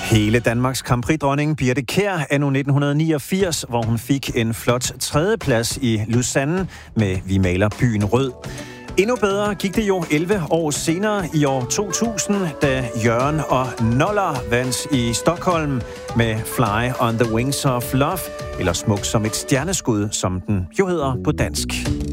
Hele Danmarks Grand Prix-dronning Birthe Kjær anno 1989, hvor hun fik en flot tredjeplads i Lausanne med Vi maler byen rød. Endnu bedre gik det jo 11 år senere i år 2000, da Jørgen og Noller vandt i Stockholm med Fly on the Wings of Love, eller Smuk som et stjerneskud, som den jo hedder på dansk.